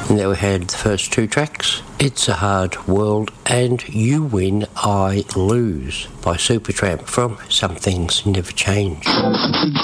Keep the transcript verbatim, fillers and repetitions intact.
And there we had the first two tracks, It's a Hard World and You Win, I Lose by Supertramp from Some Things Never Change.